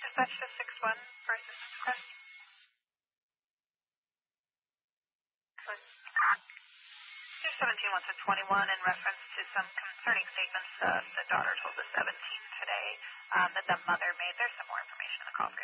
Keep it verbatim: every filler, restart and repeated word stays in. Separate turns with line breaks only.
Dispatch to six one for assistance request. two seventeen one to twenty-one in reference to some concerning statements uh, the daughter told the seventeen today um, that the mother